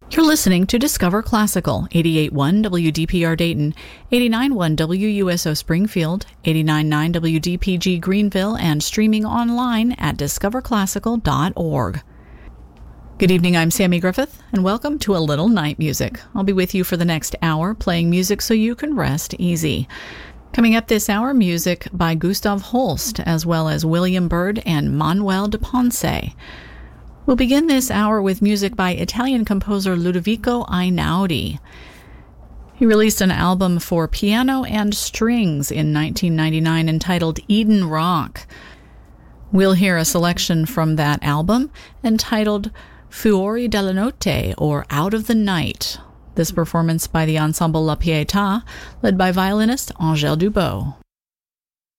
You're listening to Discover Classical, 88.1 WDPR Dayton, 89.1 WUSO Springfield, 89.9 WDPG Greenville, and streaming online at discoverclassical.org. Good evening, I'm Sammy Griffith, and welcome to A Little Night Music. I'll be with you for the next hour, playing music so you can rest easy. Coming up this hour, music by Gustav Holst, as well as William Byrd and Manuel de Ponce. We'll begin this hour with music by Italian composer Ludovico Einaudi. He released an album for piano and strings in 1999 entitled Eden Rock. We'll hear a selection from that album entitled Fuori della Notte, or Out of the Night. This performance by the ensemble La Pietà, led by violinist Angèle Dubot.